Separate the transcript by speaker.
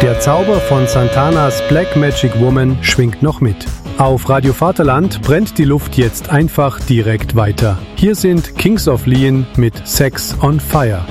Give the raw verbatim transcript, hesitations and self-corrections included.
Speaker 1: Der Zauber von Santanas Black Magic Woman schwingt noch mit. Auf Radio Vaterland brennt die Luft jetzt einfach direkt weiter. Hier sind Kings of Leon mit Sex on Fire.